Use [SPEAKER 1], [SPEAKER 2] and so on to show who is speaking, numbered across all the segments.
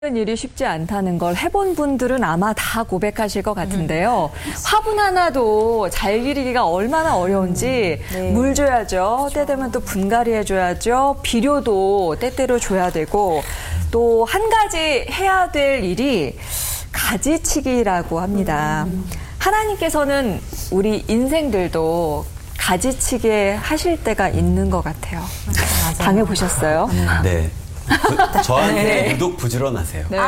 [SPEAKER 1] 일이 쉽지 않다는 걸 해본 분들은 아마 다 고백하실 것 같은데요. 화분 하나도 잘 기르기가 얼마나 어려운지 물 줘야죠. 때 되면 또 분갈이 해줘야죠. 비료도 때때로 줘야 되고 또 한 가지 해야 될 일이 가지치기라고 합니다. 하나님께서는 우리 인생들도 가지치기 하실 때가 있는 것 같아요. 당해보셨어요?
[SPEAKER 2] 네. 저한테 유독 부지런하세요.
[SPEAKER 1] 네.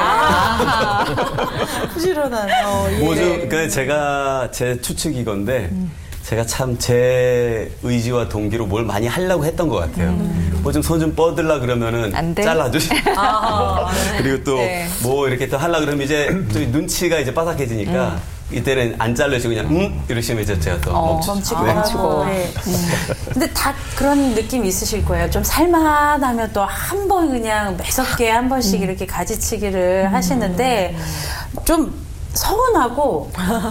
[SPEAKER 3] 부지런하네요.
[SPEAKER 2] 예. 제가 제 추측이건데 제가 참 제 의지와 동기로 뭘 많이 하려고 했던 것 같아요. 뭐 좀 손 좀 뻗으려 그러면은 잘라주시고 그리고 또 뭐 이렇게 또 하려 그러면 이제 또 눈치가 이제 빠삭해지니까 이때는 안 자르시고 그냥 이러시면 이제 제가 또
[SPEAKER 3] 멈추고. 근데 다 그런 느낌 있으실 거예요. 좀 살만하면 또 한 번 그냥 매섭게 한 번씩 이렇게 가지치기를 하시는데 좀 서운하고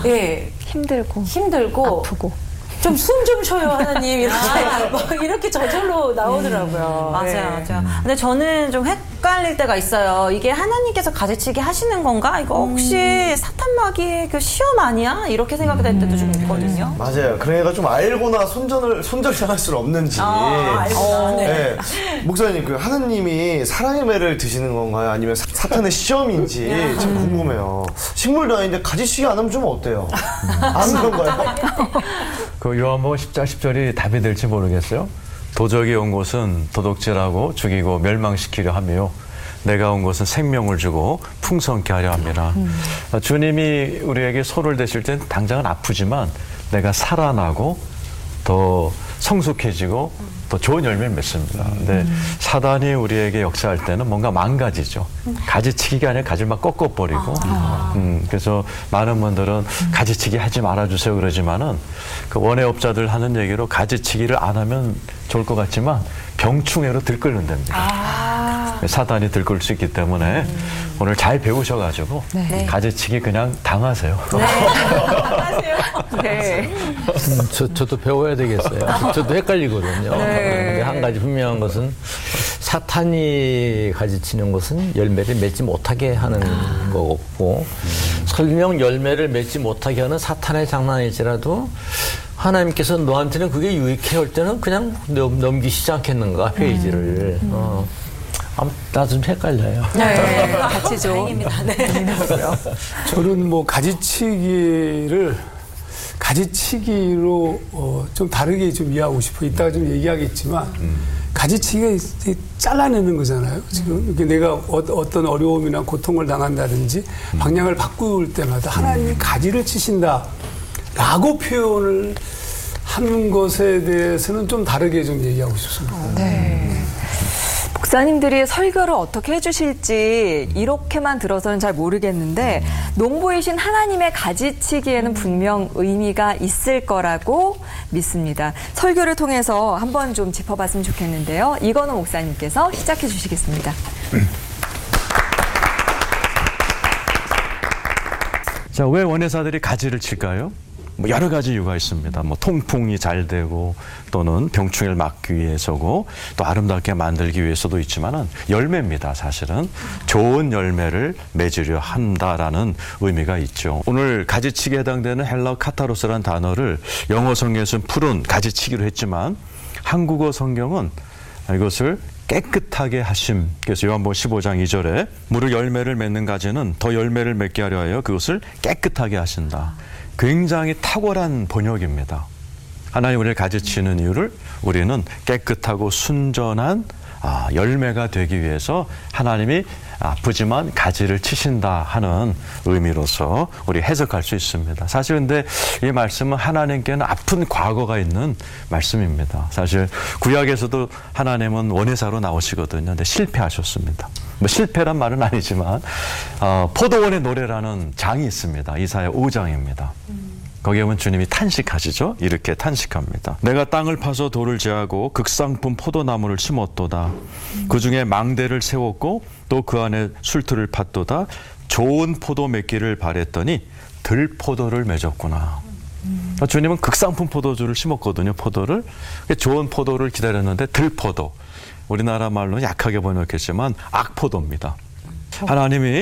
[SPEAKER 3] 힘들고
[SPEAKER 1] 아프고
[SPEAKER 3] 좀 숨 좀 쉬어요 하나님 이렇게 저절로 나오더라고요.
[SPEAKER 4] 맞아요. 근데 저는 좀 헷갈릴 때가 있어요. 이게 하나님께서 가지치기 하시는 건가? 이거 혹시 사탄 마귀의 그 시험 아니야? 이렇게 생각될 때도 좀 있거든요.
[SPEAKER 5] 맞아요. 그러니까 좀 알고나 손절당할 수는 없는지. 네. 목사님, 그 하나님이 사랑의 매를 드시는 건가요? 아니면 사탄의 시험인지 참 궁금해요. 식물도 아닌데 가지치기 안 하면 좀 어때요? 안 그런가요?
[SPEAKER 6] 그 요한복음 10장 10절이 답이 될지 모르겠어요. 도적이 온 것은 도둑질하고 죽이고 멸망시키려 하며 내가 온 것은 생명을 주고 풍성케 하려 합니다. 주님이 우리에게 손을 대실 땐 당장은 아프지만 내가 살아나고 더 성숙해지고 더 좋은 열매를 맺습니다. 근데 사단이 우리에게 역사할 때는 뭔가 망가지죠. 가지치기가 아니라 가지를 막 꺾어버리고. 그래서 많은 분들은 가지치기 하지 말아주세요 그러지만은 그 원해업자들 하는 얘기로 가지치기를 안 하면 좋을 것 같지만 병충해로 들끓는답니다. 사단이 들끓을 수 있기 때문에 오늘 잘 배우셔가지고 가지치기 그냥 당하세요.
[SPEAKER 7] 저도 배워야 되겠어요. 저도 헷갈리거든요. 근데 한 가지 분명한 것은 사탄이 가지치는 것은 열매를 맺지 못하게 하는 거고 설령 열매를 맺지 못하게 하는 사탄의 장난일지라도 하나님께서 너한테는 그게 유익해 할 때는 그냥 넘기시지 않겠는가 페이지를. 나도 좀 헷갈려요.
[SPEAKER 1] 같이 좀.
[SPEAKER 3] 다행입니다.
[SPEAKER 8] 저는 뭐 가지치기로 좀 다르게 좀 이해하고 싶어요. 이따가 좀 얘기하겠지만 가지치기가 잘라내는 거잖아요. 지금 이렇게 내가 어떤 어려움이나 고통을 당한다든지 방향을 바꿀 때마다 하나님이 가지를 치신다라고 표현을 하는 것에 대해서는 좀 다르게 좀 얘기하고 싶습니다.
[SPEAKER 1] 목사님들이 설교를 어떻게 해주실지 이렇게만 들어서는 잘 모르겠는데 농부이신 하나님의 가지치기에는 분명 의미가 있을 거라고 믿습니다. 설교를 통해서 한번 좀 짚어봤으면 좋겠는데요. 이건우 목사님께서 시작해 주시겠습니다.
[SPEAKER 6] 자, 왜 원예사들이 가지를 칠까요? 뭐 여러 가지 이유가 있습니다. 뭐 통풍이 잘 되고 또는 병충해를 막기 위해서고 또 아름답게 만들기 위해서도 있지만은 열매입니다. 사실은 좋은 열매를 맺으려 한다라는 의미가 있죠. 오늘 가지치기에 해당되는 헬라어 카타로스라는 단어를 영어 성경에서는 푸른 가지치기로 했지만 한국어 성경은 이것을 깨끗하게 하심. 그래서 요한복음 15장 2절에 무릇 열매를 맺는 가지는 더 열매를 맺게 하려 하여 그것을 깨끗하게 하신다. 굉장히 탁월한 번역입니다. 하나님 우리를 가지치는 이유를 우리는 깨끗하고 순전한 열매가 되기 위해서 하나님이 아프지만 가지를 치신다 하는 의미로서 우리 해석할 수 있습니다. 사실 근데 이 말씀은 하나님께는 아픈 과거가 있는 말씀입니다. 사실 구약에서도 하나님은 원예사로 나오시거든요. 근데 실패하셨습니다. 뭐 실패란 말은 아니지만 포도원의 노래라는 장이 있습니다. 이사야 5장입니다. 거기에 보면 주님이 탄식하시죠. 이렇게 탄식합니다. 내가 땅을 파서 돌을 제하고 극상품 포도나무를 심었도다. 그 중에 망대를 세웠고 또 그 안에 술틀을 팠도다. 좋은 포도 맺기를 바랬더니 들포도를 맺었구나. 주님은 극상품 포도주를 심었거든요. 포도를. 좋은 포도를 기다렸는데 들포도. 우리나라 말로는 약하게 번역했지만 악포도입니다. 하나님이